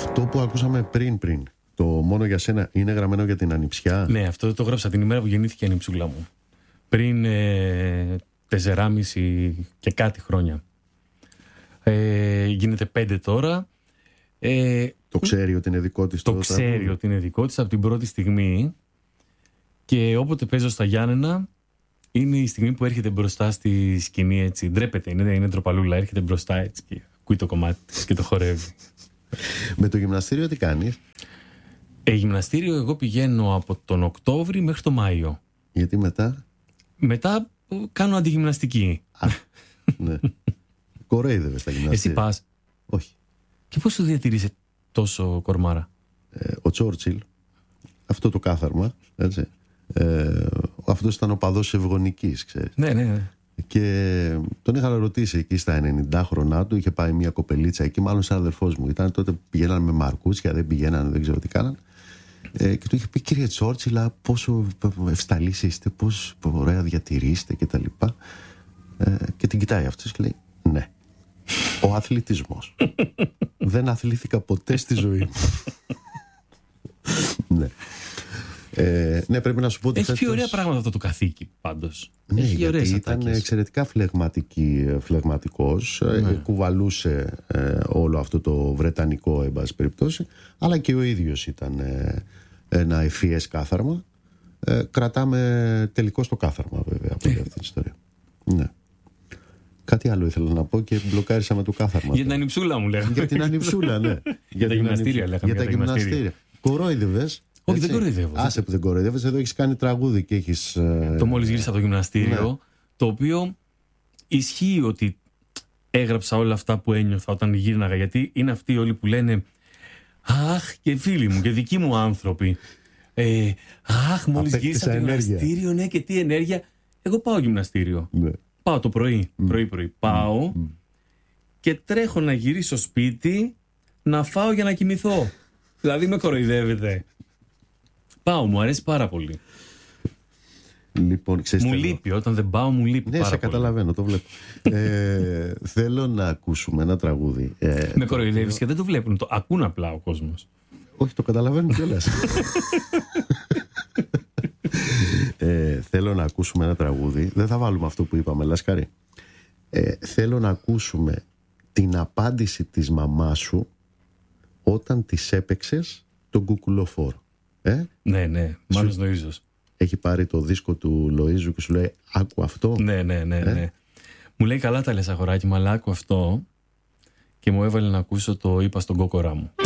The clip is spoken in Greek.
Αυτό που ακούσαμε πριν, το μόνο για σένα, είναι γραμμένο για την ανιψιά. Ναι, αυτό το γράψα την ημέρα που γεννήθηκε η ανιψούλα μου. Πριν 4,5 και κάτι χρόνια. Γίνεται 5 τώρα. Το ξέρει ότι είναι δικό της. Το ξέρει ότι είναι δικό της από την πρώτη στιγμή. Και όποτε παίζω στα Γιάννενα, είναι η στιγμή που έρχεται μπροστά στη σκηνή, έτσι. Ντρέπεται, είναι ντροπαλούλα, έρχεται μπροστά έτσι και ακούει το κομμάτι της και το χορεύει. Με το γυμναστήριο τι κάνεις? Γυμναστήριο εγώ πηγαίνω από τον Οκτώβρη μέχρι τον Μάιο. Γιατί μετά? Μετά κάνω αντιγυμναστική. Ναι. Κορέιδευες τα γυμναστήρια. Εσύ πας? Όχι. Και πώς το διατηρείς τόσο κορμάρα? Ο Τσόρτσιλ, αυτό το κάθαρμα, έτσι. Αυτός ήταν ο παδός Ευγονικής, ξέρεις. Ναι. Και τον είχα ρωτήσει εκεί στα 90 χρονά του, είχε πάει μια κοπελίτσα εκεί, μάλλον σαν αδελφός μου. Ήταν τότε, πηγαίνανε με μαρκούτσια, δεν πηγαίνανε, δεν ξέρω τι κάναν. Και του είχε πει, κύριε Τσόρτσιλα, πόσο ευσταλείς είστε, πόσο ωραία διατηρείστε κτλ. Και την κοιτάει αυτός και λέει, ναι, ο αθλητισμός. Δεν αθλήθηκα ποτέ στη ζωή μου. Ναι. Ναι, πρέπει να σου πω ότι έχει πιο ωραία πράγματα αυτό το καθήκη πάντως. Ναι, έχει γιατί ωραίες ήταν ατάκες. εξαιρετικά φλεγματικός, κουβαλούσε όλο αυτό το βρετανικό, εν πάση περιπτώσει, αλλά και ο ίδιος ήταν ένα ευφυές κάθαρμα. Κρατάμε τελικό στο κάθαρμα, βέβαια, από αυτή την ιστορία. Ναι. Κάτι άλλο ήθελα να πω και μπλοκάρισα με το κάθαρμα. Για την ανιψούλα μου λέγαμε. Για την ανιψούλα, ναι. Για τα γυμναστήρια λέγαμε. Για τα γυμναστήρια. Κορόιδευες. Όχι, δεν κοροϊδεύω. Άσε που δεν κοροϊδεύεις, εδώ έχεις κάνει τραγούδι και έχεις... Το μόλις γύρισα από το γυμναστήριο, Ναι. το οποίο ισχύει ότι έγραψα όλα αυτά που ένιωθα όταν γύρναγα, γιατί είναι αυτοί όλοι που λένε αχ, και φίλοι μου και δικοί μου άνθρωποι, αχ, μόλις γύρισα από το γυμναστήριο, ναι, και τι ενέργεια. Εγώ πάω γυμναστήριο. Ναι. Πάω το πρωί, πρωί. Πάω και τρέχω να γυρίσω σπίτι να φάω για να κοιμηθώ. Δηλαδή με κοροϊδεύετε. Πάω, μου αρέσει πάρα πολύ. Λοιπόν, Μου λείπει, όταν δεν πάω μου λείπει πάρα σε πολύ. καταλαβαίνω, το βλέπω. Θέλω να ακούσουμε ένα τραγούδι. Με κοροϊδεύεις και δεν το βλέπουν, το ακούν απλά ο κόσμος. Όχι, το καταλαβαίνουν κιόλας. Θέλω να ακούσουμε ένα τραγούδι. Δεν θα βάλουμε αυτό που είπαμε, Λασκαρή. Θέλω να ακούσουμε την απάντηση της μαμάς σου όταν της έπαιξες τον κουκουλοφόρο. Ναι, Μάνος Νοΐζος. Έχει πάρει το δίσκο του Λοΐζου και σου λέει άκου αυτό. Ναι. Μου λέει καλά τα λες αγοράκι μου, αλλά άκου αυτό. Και μου έβαλε να ακούσω το είπα στον κόκορά μου.